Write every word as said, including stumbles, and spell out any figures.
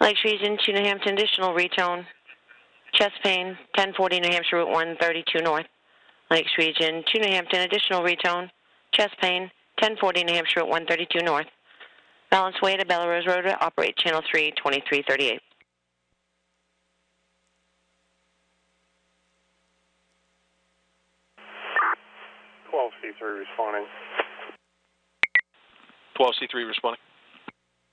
Lakes Region to New Hampton, additional retone. Chest pain, ten forty New Hampshire Route one thirty-two North. Lakes Region to New Hampton, additional retone. Chest pain, ten forty New Hampshire Route one thirty-two North. Balance way to Bella Rose Road, operate channel three, twenty-three thirty-eight. twelve C three responding. twelve C three responding.